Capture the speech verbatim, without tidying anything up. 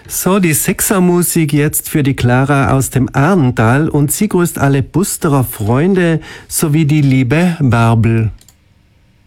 So, die Sechsermusik jetzt für die Clara aus dem Arntal und sie grüßt alle Busterer Freunde sowie die liebe Bärbel.